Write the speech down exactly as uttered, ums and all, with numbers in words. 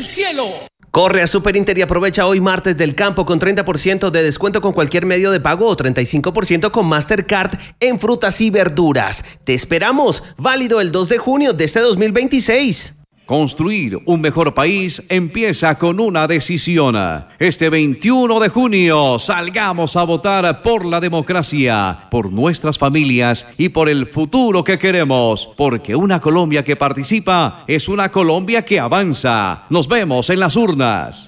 cielo. Corre a Superinter y aprovecha hoy martes del campo con treinta por ciento de descuento con cualquier medio de pago o treinta y cinco por ciento con Mastercard en frutas y verduras. Te esperamos, válido el dos de junio de este dos mil veintiséis. Construir un mejor país empieza con una decisión. Este veintiuno de junio salgamos a votar por la democracia, por nuestras familias y por el futuro que queremos, porque una Colombia que participa es una Colombia que avanza. Nos vemos en las urnas.